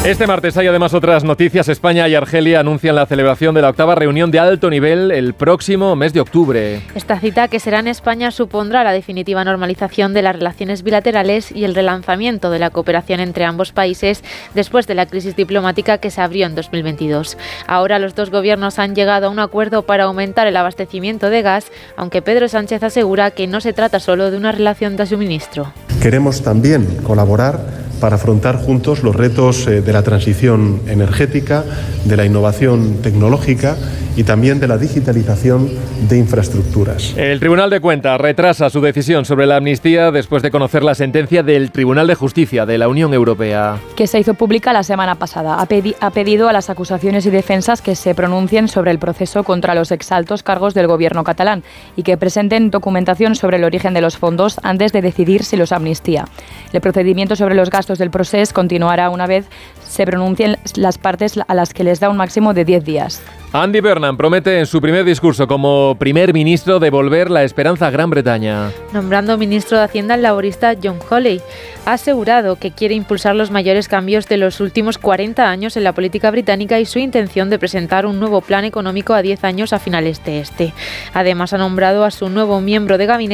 Este martes hay además otras noticias. España y Argelia anuncian la celebración de la 8ª reunión de alto nivel el próximo mes de octubre. Esta cita, que será en España, supondrá la definitiva normalización de las relaciones bilaterales y el relanzamiento de la cooperación entre ambos países después de la crisis diplomática que se abrió en 2022. Ahora los dos gobiernos han llegado a un acuerdo para aumentar el abastecimiento de gas, aunque Pedro Sánchez asegura que no se trata solo de una relación de suministro. Queremos también colaborar para afrontar juntos los retos de la transición energética, de la innovación tecnológica y también de la digitalización de infraestructuras. El Tribunal de Cuentas retrasa su decisión sobre la amnistía después de conocer la sentencia del Tribunal de Justicia de la Unión Europea. Que se hizo pública la semana pasada. Ha pedido a las acusaciones y defensas que se pronuncien sobre el proceso contra los exaltos cargos del gobierno catalán y que presenten documentación sobre el origen de los fondos antes de decidir si los amnistía. El procedimiento sobre los gastos del procés continuará una vez se pronuncien las partes a las que les da un máximo de 10 días. Andy Burnham promete en su primer discurso como primer ministro devolver la esperanza a Gran Bretaña. Nombrando ministro de Hacienda al laborista John Hawley, ha asegurado que quiere impulsar los mayores cambios de los últimos 40 años en la política británica y su intención de presentar un nuevo plan económico a 10 años a finales de este. Además, ha nombrado a su nuevo miembro de gabinete